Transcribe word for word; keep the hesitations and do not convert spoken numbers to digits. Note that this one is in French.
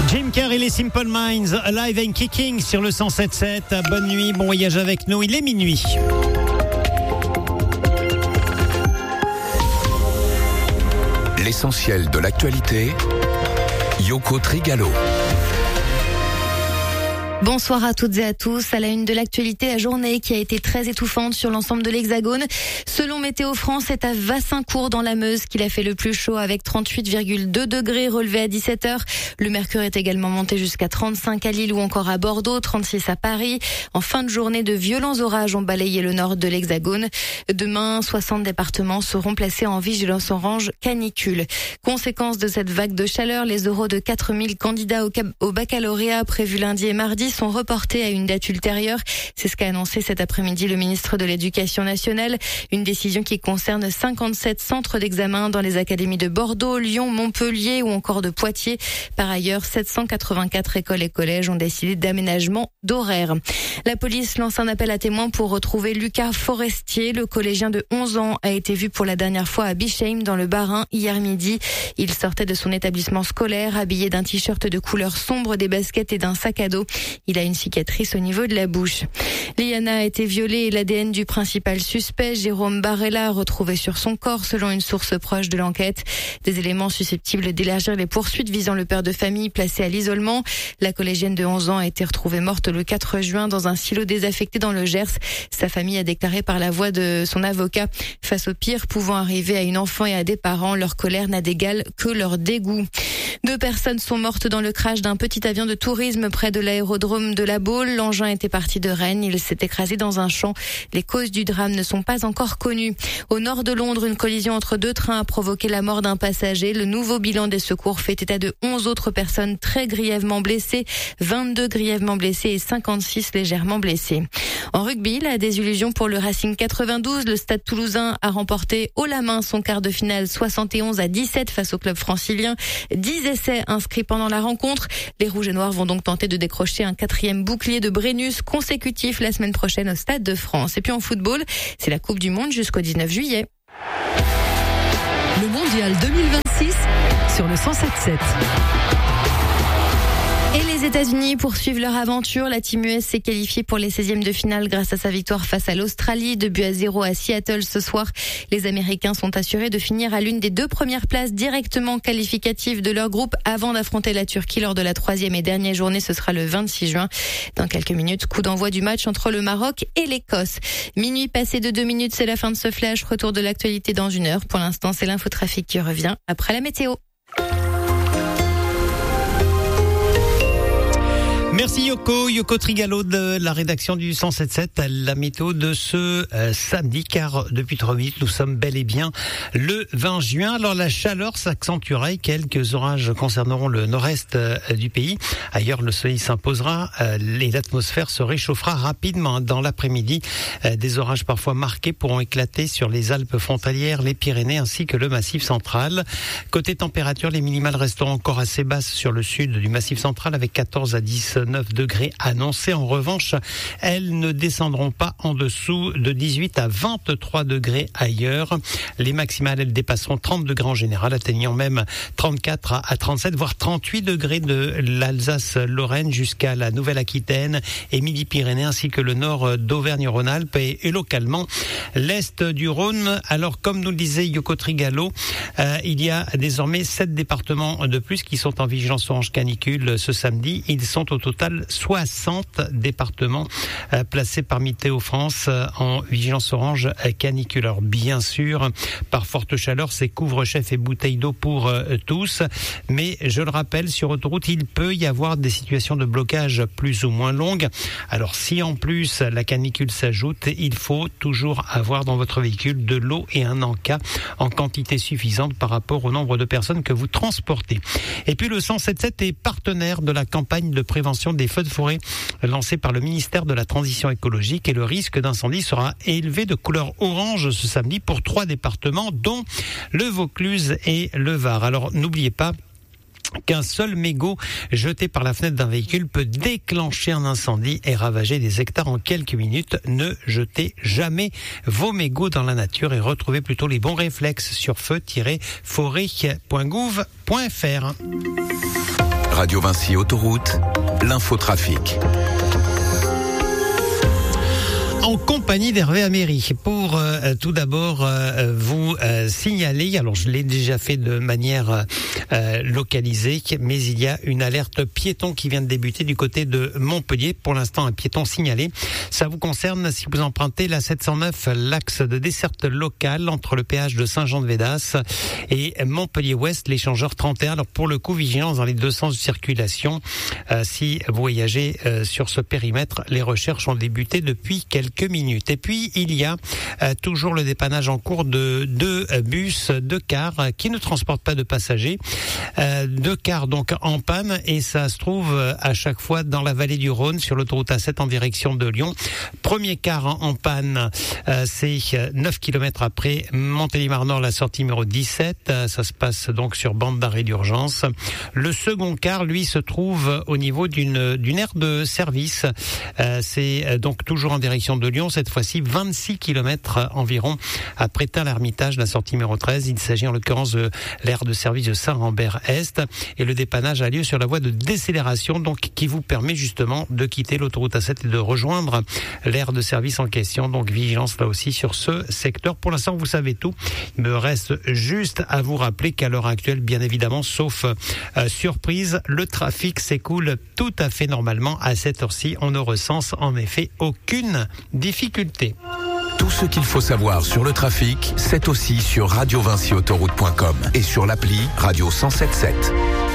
Jim Carrey et les Simple Minds, Alive and Kicking sur le cent sept sept. Bonne nuit, bon voyage avec nous, il est minuit. L'essentiel de l'actualité, Yoko Trigalo. Bonsoir à toutes et à tous. À la une de l'actualité, la journée qui a été très étouffante sur l'ensemble de l'Hexagone. Selon Météo France, c'est à Wassincourt dans la Meuse qu'il a fait le plus chaud avec trente-huit virgule deux degrés relevés à dix-sept heures. Le mercure est également monté jusqu'à trente-cinq à Lille ou encore à Bordeaux, trente-six à Paris. En fin de journée, de violents orages ont balayé le nord de l'Hexagone. Demain, soixante départements seront placés en vigilance orange canicule. Conséquence de cette vague de chaleur, les oraux de quatre mille candidats au, au baccalauréat prévus lundi et mardi sont reportés à une date ultérieure. C'est ce qu'a annoncé cet après-midi le ministre de l'Éducation nationale. Une décision qui concerne cinquante-sept centres d'examen dans les académies de Bordeaux, Lyon, Montpellier ou encore de Poitiers. Par ailleurs, sept cent quatre-vingt-quatre écoles et collèges ont décidé d'aménagement d'horaire. La police lance un appel à témoins pour retrouver Lucas Forestier. Le collégien de onze ans a été vu pour la dernière fois à Bischheim dans le Bas-Rhin hier midi. Il sortait de son établissement scolaire habillé d'un t-shirt de couleur sombre, des baskets et d'un sac à dos. Il a une cicatrice au niveau de la bouche. Liana a été violée et l'A D N du principal suspect, Jérôme Barella, retrouvé sur son corps selon une source proche de l'enquête. Des éléments susceptibles d'élargir les poursuites visant le père de famille placé à l'isolement. La collégienne de onze ans a été retrouvée morte le quatre juin dans un silo désaffecté dans le Gers. Sa famille a déclaré par la voix de son avocat. Face au pire pouvant arriver à une enfant et à des parents, leur colère n'a d'égal que leur dégoût. Deux personnes sont mortes dans le crash d'un petit avion de tourisme près de l'aérodrome de La Baule. L'engin était parti de Rennes. Il s'est écrasé dans un champ. Les causes du drame ne sont pas encore connues. Au nord de Londres, une collision entre deux trains a provoqué la mort d'un passager. Le nouveau bilan des secours fait état de onze autres personnes très grièvement blessées, vingt-deux grièvement blessées et cinquante-six légèrement blessées. En rugby, la désillusion pour le Racing quatre-vingt-douze. Le Stade Toulousain a remporté haut la main son quart de finale soixante et onze à dix-sept face au club francilien. dix essais inscrits pendant la rencontre. Les Rouges et Noirs vont donc tenter de décrocher un quatrième bouclier de Brennus consécutif la semaine prochaine au Stade de France. Et puis en football, c'est la Coupe du Monde jusqu'au dix-neuf juillet. Le Mondial deux mille vingt-six sur le cent sept sept. Et les États-Unis poursuivent leur aventure. La Team U S s'est qualifiée pour les seizièmes de finale grâce à sa victoire face à l'Australie, deux buts à zéro à Seattle ce soir. Les Américains sont assurés de finir à l'une des deux premières places directement qualificatives de leur groupe avant d'affronter la Turquie lors de la troisième et dernière journée. Ce sera le vingt-six juin. Dans quelques minutes, coup d'envoi du match entre le Maroc et l'Écosse. Minuit passé de deux minutes, c'est la fin de ce flash. Retour de l'actualité dans une heure. Pour l'instant, c'est l'infotrafic qui revient après la météo. Merci Yoko, Yoko Trigalo de la rédaction du cent sept sept, la météo de ce euh, samedi, car depuis trois minutes, nous sommes bel et bien le vingt juin. Alors la chaleur s'accentuera et quelques orages concerneront le nord-est euh, du pays. Ailleurs, le soleil s'imposera euh, et l'atmosphère se réchauffera rapidement. Dans l'après-midi, euh, des orages parfois marqués pourront éclater sur les Alpes frontalières, les Pyrénées ainsi que le Massif central. Côté température, les minimales resteront encore assez basses sur le sud du Massif central avec quatorze à dix-neuf degrés annoncés. En revanche, elles ne descendront pas en dessous de dix-huit à vingt-trois degrés ailleurs. Les maximales, elles dépasseront trente degrés en général, atteignant même trente-quatre à trente-sept, voire trente-huit degrés de l'Alsace-Lorraine jusqu'à la Nouvelle-Aquitaine et Midi-Pyrénées, ainsi que le nord d'Auvergne-Rhône-Alpes et, et localement l'est du Rhône. Alors, comme nous le disait Yoko Trigalo, euh, il y a désormais sept départements de plus qui sont en vigilance orange canicule ce samedi. Ils sont au total soixante départements euh, placés par Météo France euh, en vigilance orange canicule. Alors bien sûr, par forte chaleur, c'est couvre-chef et bouteilles d'eau pour euh, tous. Mais je le rappelle, sur autoroute, il peut y avoir des situations de blocage plus ou moins longues. Alors si en plus la canicule s'ajoute, il faut toujours avoir dans votre véhicule de l'eau et un encas en quantité suffisante par rapport au nombre de personnes que vous transportez. Et puis le cent sept sept est partenaire de la campagne de prévention des feux de forêt lancée par le ministère de la Transition écologique, et le risque d'incendie sera élevé de couleur orange ce samedi pour trois départements dont le Vaucluse et le Var. Alors n'oubliez pas qu'un seul mégot jeté par la fenêtre d'un véhicule peut déclencher un incendie et ravager des hectares en quelques minutes. Ne jetez jamais vos mégots dans la nature et retrouvez plutôt les bons réflexes sur feu tiret forêt point gouv point f r. Radio Vinci Autoroute, l'infotrafic. En compagnie d'Hervé Améry pour euh, tout d'abord euh, vous euh, signaler, alors je l'ai déjà fait de manière euh, localisée, mais il y a une alerte piéton qui vient de débuter du côté de Montpellier. Pour l'instant, un piéton signalé. Ça vous concerne si vous empruntez la sept cent neuf, l'axe de desserte locale entre le péage de Saint-Jean-de-Védas et Montpellier-Ouest, l'échangeur trente et un. Alors pour le coup, vigilance dans les deux sens de circulation. Euh, si vous voyagez euh, sur ce périmètre, les recherches ont débuté depuis quelques minutes. Et puis, il y a euh, toujours le dépannage en cours de deux bus, deux cars euh, qui ne transportent pas de passagers. Euh, deux cars donc en panne et ça se trouve euh, à chaque fois dans la vallée du Rhône sur l'autoroute A sept en direction de Lyon. Premier car en, en panne, euh, c'est neuf kilomètres après Montélimar-Nord, la sortie numéro dix-sept. Euh, ça se passe donc sur bande d'arrêt d'urgence. Le second car, lui, se trouve au niveau d'une, d'une aire de service. Euh, c'est euh, donc toujours en direction de Lyon, cette fois-ci vingt-six kilomètres environ après Tain-l'Hermitage, la sortie numéro treize. Il s'agit en l'occurrence de l'aire de service de Saint-Rambert-Est et le dépannage a lieu sur la voie de décélération donc qui vous permet justement de quitter l'autoroute A sept et de rejoindre l'aire de service en question. Donc vigilance là aussi sur ce secteur. Pour l'instant, vous savez tout. Il me reste juste à vous rappeler qu'à l'heure actuelle, bien évidemment, sauf euh, surprise, le trafic s'écoule tout à fait normalement. À cette heure-ci, on ne recense en effet aucune difficulté. Tout ce qu'il faut savoir sur le trafic, c'est aussi sur radio vinci autoroute point com et sur l'appli Radio cent sept sept.